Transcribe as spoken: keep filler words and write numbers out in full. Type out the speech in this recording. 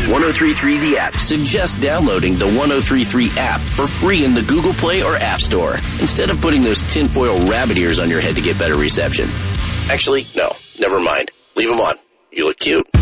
ten thirty-three The App suggests downloading the ten thirty-three app for free in the Google Play or App Store, instead of putting those tinfoil rabbit ears on your head to get better reception. Actually, no, never mind. Leave them on. You look cute.